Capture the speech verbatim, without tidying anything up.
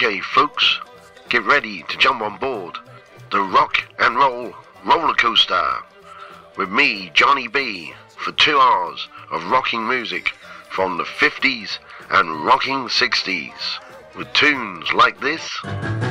Okay, folks, get ready to jump on board the rock and roll roller coaster with me, Johnny B, for two hours of rocking music from the fifties and rocking sixties with tunes like this.